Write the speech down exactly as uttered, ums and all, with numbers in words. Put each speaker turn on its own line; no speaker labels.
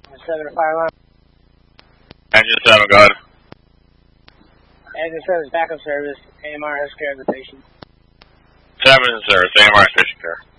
seven to fire alarm.
Engine seven, go ahead.
Engine seven is backup service. A M R has care of the patient.
seven is service. A M R is patient care.